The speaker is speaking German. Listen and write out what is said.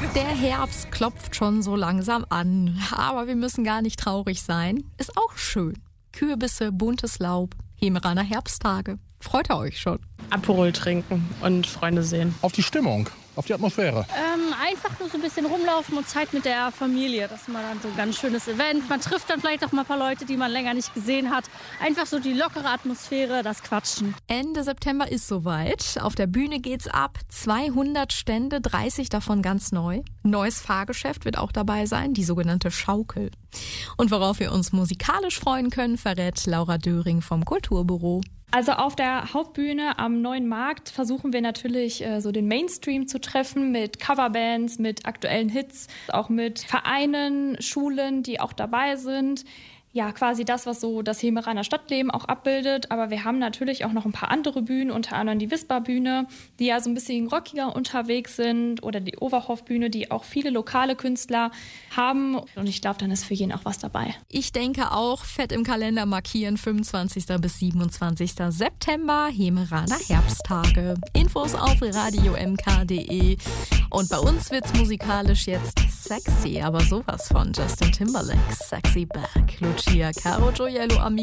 Der Herbst klopft schon so langsam an, aber wir müssen gar nicht traurig sein. Ist auch schön. Kürbisse, buntes Laub, Hemeraner Herbsttage. Freut ihr euch schon? Aperol trinken und Freunde sehen. Auf die Stimmung, auf die Atmosphäre. Einfach nur so ein bisschen rumlaufen und Zeit mit der Familie. Das ist mal dann so ein ganz schönes Event. Man trifft dann vielleicht auch mal ein paar Leute, die man länger nicht gesehen hat. Einfach so die lockere Atmosphäre, das Quatschen. Ende September ist soweit. Auf der Bühne geht's ab. 200 Stände, 30 davon ganz neu. Neues Fahrgeschäft wird auch dabei sein, die sogenannte Schaukel. Und worauf wir uns musikalisch freuen können, verrät Laura Döring vom Kulturbüro. Also auf der Hauptbühne am Neuen Markt versuchen wir natürlich so den Mainstream zu treffen mit Coverbands, mit aktuellen Hits, auch mit Vereinen, Schulen, die auch dabei sind. Ja, quasi das, was so das Hemeraner Stadtleben auch abbildet. Aber wir haben natürlich auch noch ein paar andere Bühnen, unter anderem die Wisper-Bühne, die ja so ein bisschen rockiger unterwegs sind, oder die Overhoff-Bühne, die auch viele lokale Künstler haben. Und ich glaube, dann ist für jeden auch was dabei. Ich denke auch, fett im Kalender markieren, 25. bis 27. September, Hemeraner Herbsttage. Infos auf radiomk.de. Und bei uns wird's musikalisch jetzt sexy, aber sowas von Justin Timberlake, Sexy Back. Lucia Caro Gioiello,